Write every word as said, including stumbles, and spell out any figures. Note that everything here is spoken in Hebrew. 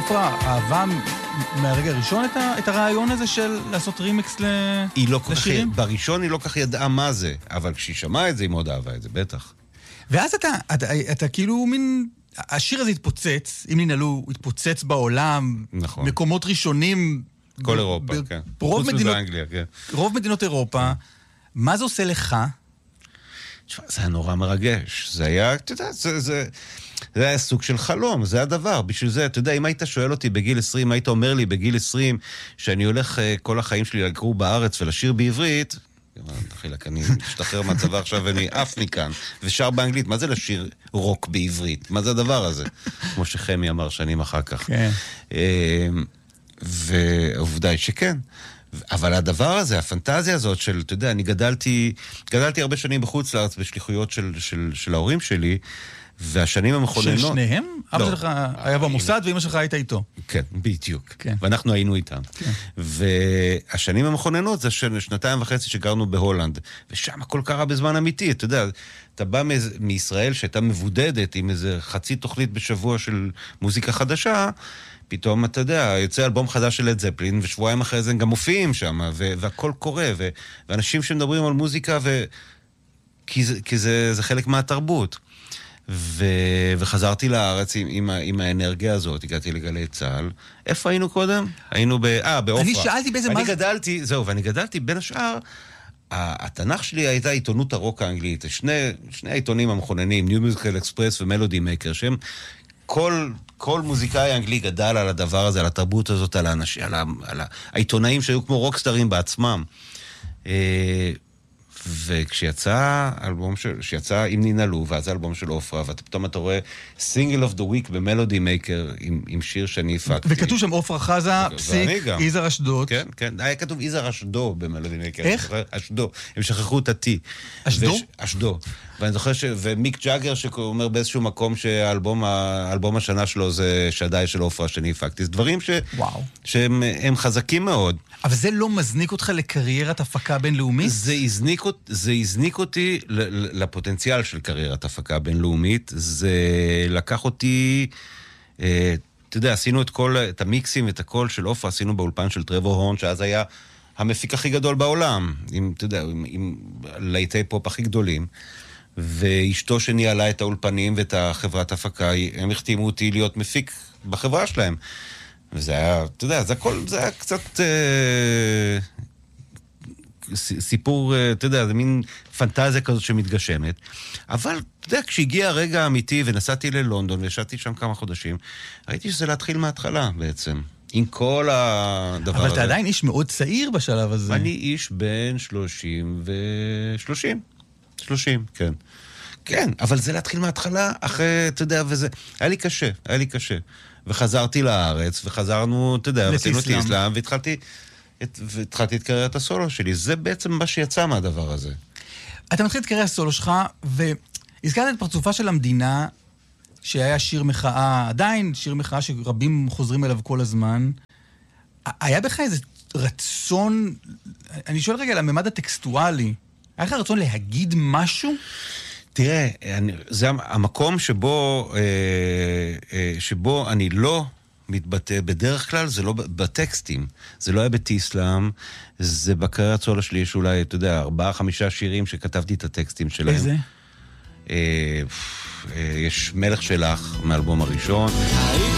עופרה אהבה מהרגע הראשון את, ה, את הרעיון הזה של לעשות רימיקס היא לא לשירים? כך, בראשון היא לא כך ידעה מה זה, אבל כשהיא שמעה את זה היא מאוד אהבה את זה, בטח. ואז אתה, אתה, אתה, אתה כאילו מין... השיר הזה התפוצץ, אם ננעלו, התפוצץ בעולם, נכון. מקומות ראשונים... כל אירופה, ב- כן. רוב חוץ מדינות, מזה אנגליה, כן. רוב מדינות אירופה. מה זה עושה לך? תשמע, זה היה נורא מרגש. זה היה, אתה יודע, זה, זה, זה היה סוג של חלום, זה הדבר. בשביל זה, אתה יודע, אם היית שואל אותי בגיל עשרים, היית אומר לי בגיל עשרים, שאני הולך כל החיים שלי לגור בארץ ולשיר בעברית, דחילק, אני משתחרר מהצבא עכשיו ואני עף מכאן, ושר באנגלית, מה זה לשיר רוק בעברית? מה זה הדבר הזה? כמו שחמי אמר שנים אחר כך. כן. ועובדה היא שכן. אבל הדבר הזה, הפנטזיה הזאת של, אתה יודע, אני גדלתי, גדלתי הרבה שנים בחוץ לארץ בשליחויות של, של, של ההורים שלי, והשנים המכוננות... של שניהם? לא. אבא שלך היה במוסד ואמא שלך הייתה איתו. כן, בדיוק. כן. ואנחנו היינו איתם. כן. והשנים המכוננות זה שנתיים וחצי שגרנו בהולנד, ושם הכל קרה בזמן אמיתי, אתה יודע, אתה בא מישראל שהייתה מבודדת עם איזה חצי תוכנית בשבוע של מוזיקה חדשה, פתאום, אתה יודע, יוצא אלבום חדש של לד זפלין, ושבועיים אחרי זה הם גם מופיעים שם, והכל קורה, ואנשים שמדברים על מוזיקה, כי זה, כי זה, זה חלק מהתרבות. ו... וחזרתי לארץ עם, עם, עם האנרגיה הזאת, הגעתי לגלי צהל. איפה היינו קודם? היינו ב... אה, באופרה. אני שאלתי באיזה... אני מה... גדלתי, זהו, ואני גדלתי בין השאר, התנ"ך שלי הייתה עיתונות הרוק האנגלית, שני, שני העיתונים המכוננים, ניו מיוזיקל אקספרס ומלודי מייקר, שהם כל, כל מוזיקאי אנגלי גדל על הדבר הזה, על התרבות הזאת, על האנשים, על, ה... על העיתונאים שהיו כמו רוקסטרים בעצמם. וכשיצא אלבום של, כשיצא אם ננעלו, ואז האלבום של אופרה, ופתאום אתה רואה סינגל אוף דה וויק במלודי מייקר, עם, עם שיר שאני הפקתי. וכתוב שם אופרה חזה, פסיק, איזר אשדוד. כן, כן, היה כתוב איזר אשדו במלודי מייקר. איך? אשדו, הם שכחו את ה-T. אשדו? אשדו. ואני זוכר ש... ומיק ג'אגר שאומר באיזשהו מקום שהאלבום האלבום השנה שלו זה שדאי של אופרה שאני הפקתי. זה דברים ש... וואו. שהם הם חזקים מאוד. אבל זה לא מזניק אותך לקריירת הפקה בינלאומית? זה הזניק, זה הזניק אותי לפוטנציאל של קריירת הפקה בינלאומית. זה לקח אותי, אתה יודע, עשינו את כל, את המיקסים, את הכל של אופרה, עשינו באולפן של טרוור הורן, שאז היה המפיק הכי גדול בעולם, עם, אתה יודע, עם, עם להיטי פופ הכי גדולים. ואשתו שניהלה את האולפנים ואת החברת הפקה, הם החתימו אותי להיות מפיק בחברה שלהם. וזה היה, אתה יודע, זה הכל, זה היה קצת אה, סיפור, אה, אתה יודע, זה מין פנטזיה כזאת שמתגשמת. אבל, אתה יודע, כשהגיע הרגע האמיתי ונסעתי ללונדון וישבתי שם כמה חודשים, ראיתי שזה להתחיל מההתחלה בעצם. עם כל הדבר הזה. אבל אתה עדיין איש מאוד צעיר בשלב הזה. אני איש בין שלושים ושלושים. שלושים, כן. כן, אבל זה להתחיל מההתחלה, אחרי, אתה יודע, וזה... היה לי קשה, היה לי קשה. וחזרתי לארץ, וחזרנו, אתה יודע, ועשינו את איסלאם, והתחלתי את, והתחלתי את קריירת הסולו שלי. זה בעצם מה שיצא מהדבר הזה. אתה מתחיל את קריירת הסולו שלך, והזכרת את פרצופה של המדינה, שהיה שיר מחאה, עדיין שיר מחאה שרבים חוזרים אליו כל הזמן. היה בך איזה רצון, אני שואל רגע על הממד הטקסטואלי, היה לך רצון להגיד משהו? תראה, אני, זה המקום שבו, אה, אה, שבו אני לא מתבטא, בדרך כלל זה לא בטקסטים, זה לא היה בתיסלאם, זה בקריירת סולו שלי, יש אולי, אתה יודע, ארבעה, חמישה שירים שכתבתי את הטקסטים שלהם. איזה? אה, אה, יש מלך שלך מאלבום הראשון.